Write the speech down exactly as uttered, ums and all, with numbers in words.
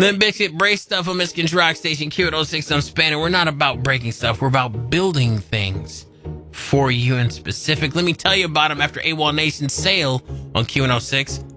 Then Biscuit, brace stuff on Michigan's Rock Station, Q one oh six on Spanner. We're not about breaking stuff. We're about building things for you in specific. Let me tell you about them after AWOL Nation's sale on Q one oh six.